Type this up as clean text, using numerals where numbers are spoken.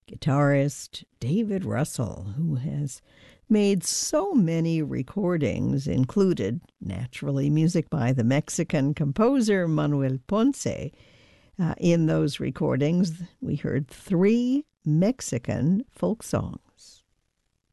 guitarist David Russell, who has made so many recordings, included, naturally, music by the Mexican composer Manuel Ponce. In those recordings, we heard 3 Mexican folk songs.